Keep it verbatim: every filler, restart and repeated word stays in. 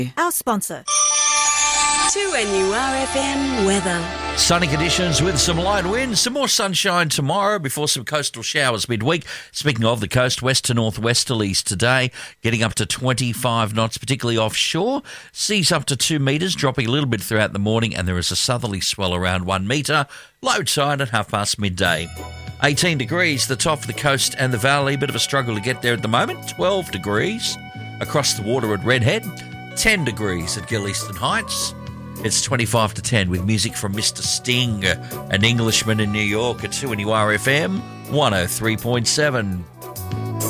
Our sponsor. two N U R F M weather. Sunny conditions with some light winds, some more sunshine tomorrow before some coastal showers midweek. Speaking of the coast, west to northwesterlies today, getting up to twenty-five knots, particularly offshore. Seas up to two metres, dropping a little bit throughout the morning, and there is a southerly swell around one metre. Low tide at half past midday. eighteen degrees, the top of the coast and the valley. Bit of a struggle to get there at the moment. twelve degrees across the water at Redhead. ten degrees at Gillieston Heights. It's twenty-five to ten with music from Mister Sting, an Englishman in New York at two N U R F M one oh three point seven.